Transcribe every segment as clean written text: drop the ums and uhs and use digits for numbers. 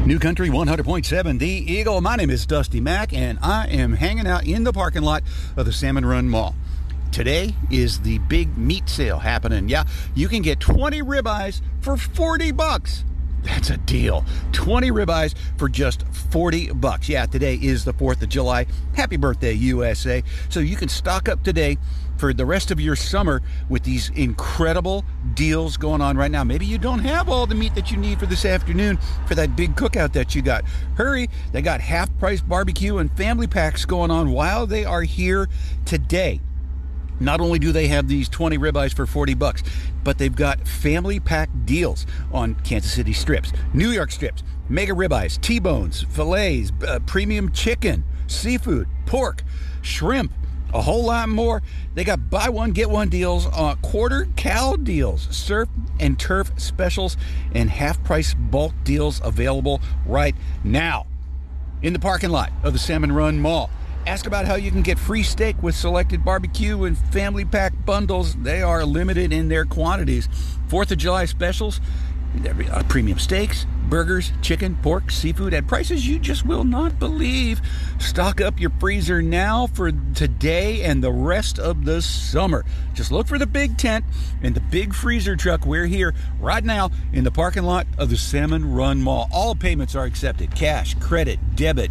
New Country 100.7, The Eagle. My name is Dusty Mack, and I am hanging out in the parking lot of the Salmon Run Mall. Today is the big meat sale happening. Yeah, you can get 20 ribeyes for $40. That's a deal. 20 ribeyes for just $40. Yeah, today is the 4th of July. Happy birthday, USA. So you can stock up today for the rest of your summer with these incredible deals going on right now. Maybe you don't have all the meat that you need for this afternoon for that big cookout that you got. Hurry, they got half-price barbecue and family packs going on while they are here today. Not only do they have these 20 ribeyes for $40, but they've got family pack deals on Kansas City strips, New York strips, mega ribeyes, T-bones, fillets, premium chicken, seafood, pork, shrimp, a whole lot more. They got buy one, get one deals, quarter cow deals, surf and turf specials, and half-price bulk deals available right now in the parking lot of the Salmon Run Mall. Ask about how you can get free steak with selected barbecue and family pack bundles. They are limited in their quantities. 4th of July specials, premium steaks, burgers, chicken, pork, seafood at prices you just will not believe. Stock up your freezer now for today and the rest of the summer. Just look for the big tent and the big freezer truck. We're here right now in the parking lot of the Salmon Run Mall. All payments are accepted. Cash, credit, debit,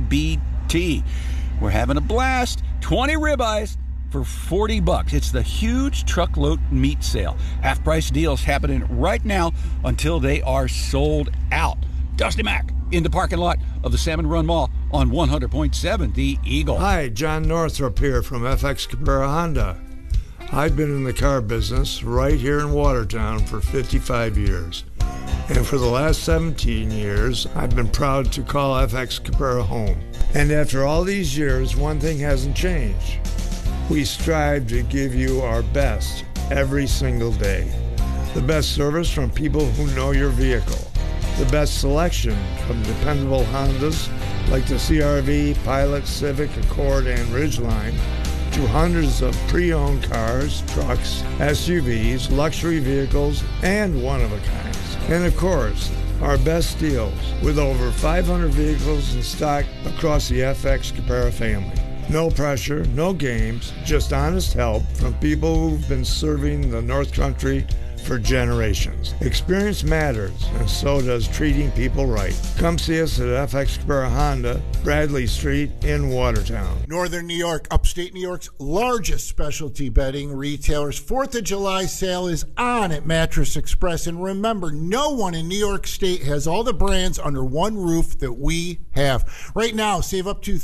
EBT. We're having a blast. 20 ribeyes for $40. It's the huge truckload meat sale. Half-price deals happening right now until they are sold out. Dusty Mack in the parking lot of the Salmon Run Mall on 100.7 The Eagle. Hi, John Northrup here from FX Cabrera Honda. I've been in the car business right here in Watertown for 55 years. And for the last 17 years, I've been proud to call FX Cabrera home. And after all these years, one thing hasn't changed. We strive to give you our best every single day. The best service from people who know your vehicle. The best selection from dependable Hondas like the CR-V, Pilot, Civic, Accord, and Ridgeline, to hundreds of pre-owned cars, trucks, SUVs, luxury vehicles, and one-of-a-kinds. And of course, our best deals with over 500 vehicles in stock across the FX Cabrera family. No pressure, no games, just honest help from people who've been serving the North Country for generations. Experience matters, and so does treating people right. Come see us at FX Cabrera Honda, Bradley Street in Watertown. Northern New York, upstate New York's largest specialty bedding retailers. 4th of July sale is on at Mattress Express. And remember, no one in New York State has all the brands under one roof that we have. Right now, save up to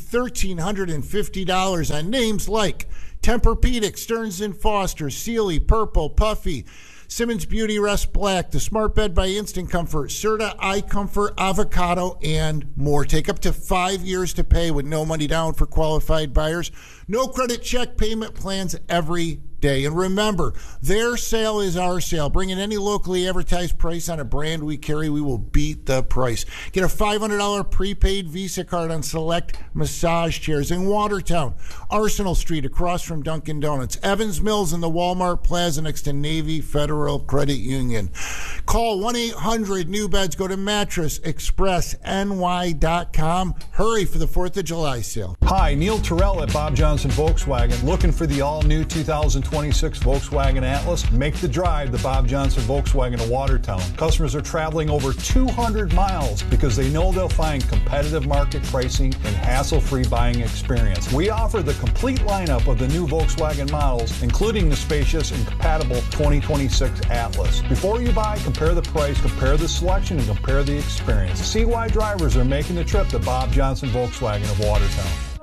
$1,350 on names like Tempur-Pedic, Stearns & Foster, Sealy, Purple, Puffy, Simmons Beauty Rest Black, the Smart Bed by Instant Comfort, Serta iComfort, Avocado, and more. Take up to 5 years to pay with no money down for qualified buyers. No credit check payment plans every day. And remember, their sale is our sale. Bring in any locally advertised price on a brand we carry. We will beat the price. Get a $500 prepaid Visa card on select massage chairs in Watertown, Arsenal Street across from Dunkin' Donuts, Evans Mills in the Walmart Plaza next to Navy Federal Credit Union. Call 1-800-NEW-BEDS. Go to MattressExpressNY.com. Hurry for the 4th of July sale. Hi, Neil Terrell at Bob Johnson Volkswagen. Looking for the all-new 2026 Volkswagen Atlas? Make the drive to Bob Johnson Volkswagen of Watertown. Customers are traveling over 200 miles because they know they'll find competitive market pricing and hassle-free buying experience. We offer the complete lineup of the new Volkswagen models, including the spacious and compatible 2026 Atlas. Before you buy, compare the price, compare the selection, and compare the experience. See why drivers are making the trip to Bob Johnson Volkswagen of Watertown.